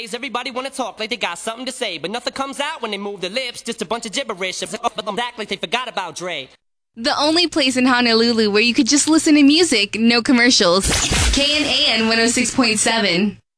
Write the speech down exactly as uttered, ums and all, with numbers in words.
Nowadays, everybody wanna talk like they got something to say, but nothing comes out when they move their lips, just a bunch of gibberish. But them act like they forgot about Dre. The only place in Honolulu where you could just listen to music, no commercials. K N A N one oh six point seven.